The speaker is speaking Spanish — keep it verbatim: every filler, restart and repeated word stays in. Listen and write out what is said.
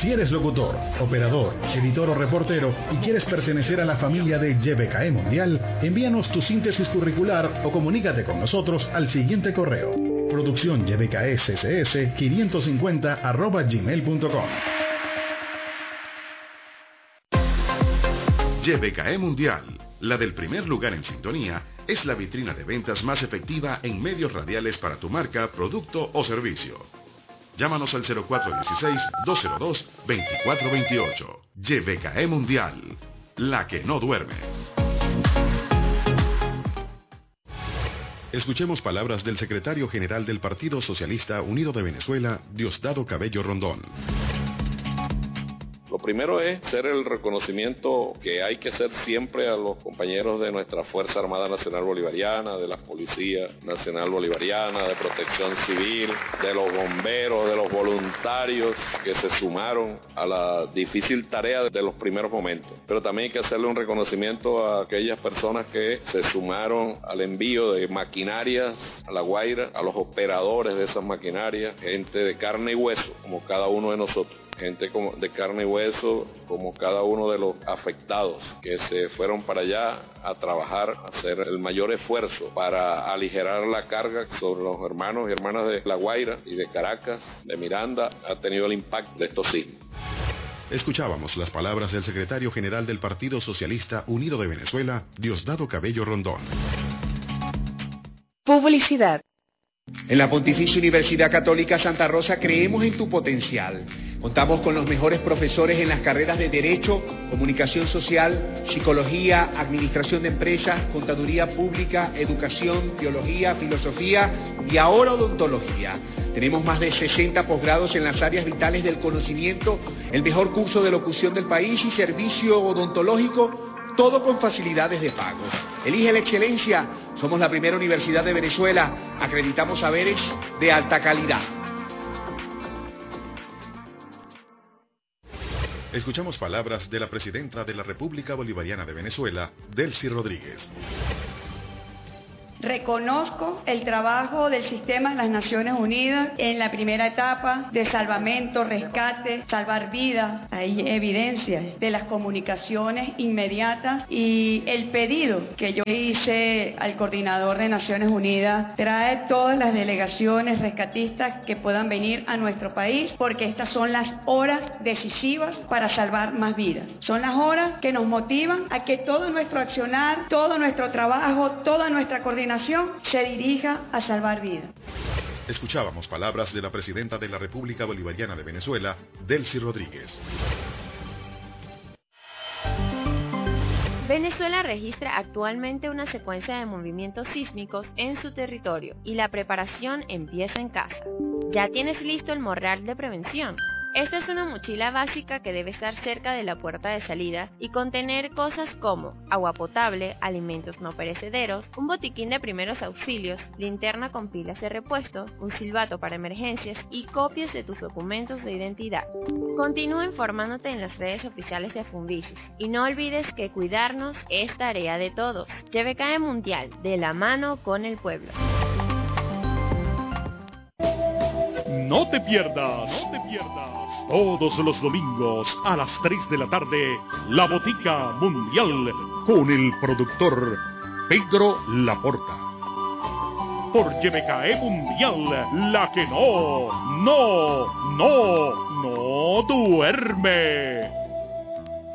Si eres locutor, operador, editor o reportero y quieres pertenecer a la familia de Y B K E Mundial, envíanos tu síntesis curricular o comunícate con nosotros al siguiente correo: producción y b k e s s s quinientos cincuenta arroba gmail punto com. Y B K E Mundial, la del primer lugar en sintonía, es la vitrina de ventas más efectiva en medios radiales para tu marca, producto o servicio. Llámanos al cero cuatro uno seis, dos cero dos, dos cuatro dos ocho. Y B K E Mundial, la que no duerme. Escuchemos palabras del secretario general del Partido Socialista Unido de Venezuela, Diosdado Cabello Rondón. Lo primero es hacer el reconocimiento que hay que hacer siempre a los compañeros de nuestra Fuerza Armada Nacional Bolivariana, de la Policía Nacional Bolivariana, de Protección Civil, de los bomberos, de los voluntarios que se sumaron a la difícil tarea de los primeros momentos. Pero también hay que hacerle un reconocimiento a aquellas personas que se sumaron al envío de maquinarias a La Guaira, a los operadores de esas maquinarias, gente de carne y hueso, como cada uno de nosotros. Gente como de carne y hueso, como cada uno de los afectados que se fueron para allá a trabajar, a hacer el mayor esfuerzo para aligerar la carga sobre los hermanos y hermanas de La Guaira y de Caracas, de Miranda. Ha tenido el impacto de estos sismos. Escuchábamos las palabras del secretario general del Partido Socialista Unido de Venezuela, Diosdado Cabello Rondón. Publicidad. En la Pontificia Universidad Católica Santa Rosa creemos en tu potencial. Contamos con los mejores profesores en las carreras de Derecho, Comunicación Social, Psicología, Administración de Empresas, Contaduría Pública, Educación, Teología, Filosofía y ahora Odontología. Tenemos más de sesenta posgrados en las áreas vitales del conocimiento, el mejor curso de locución del país y servicio odontológico, todo con facilidades de pago. Elige la excelencia. Somos la primera universidad de Venezuela. Acreditamos saberes de alta calidad. Escuchamos palabras de la presidenta de la República Bolivariana de Venezuela, Delcy Rodríguez. Reconozco el trabajo del sistema de las Naciones Unidas en la primera etapa de salvamento, rescate, salvar vidas. Hay evidencias de las comunicaciones inmediatas y el pedido que yo hice al coordinador de Naciones Unidas trae todas las delegaciones rescatistas que puedan venir a nuestro país, porque estas son las horas decisivas para salvar más vidas. Son las horas que nos motivan a que todo nuestro accionar, todo nuestro trabajo, toda nuestra coordinación se dirija a salvar vidas. Escuchábamos palabras de la presidenta de la República Bolivariana de Venezuela, Delcy Rodríguez. Venezuela registra actualmente una secuencia de movimientos sísmicos en su territorio y la preparación empieza en casa. ¿Ya tienes listo el morral de prevención? Esta es una mochila básica que debe estar cerca de la puerta de salida y contener cosas como agua potable, alimentos no perecederos, un botiquín de primeros auxilios, linterna con pilas de repuesto, un silbato para emergencias y copias de tus documentos de identidad. Continúa informándote en las redes oficiales de Funvisis y no olvides que cuidarnos es tarea de todos. Y B K E Mundial, de la mano con el pueblo. No te pierdas, no te pierdas. Todos los domingos a las tres de la tarde, La Botica Mundial con el productor Pedro Laporta. Por Y B K E Mundial, la que no, no, no, no duerme.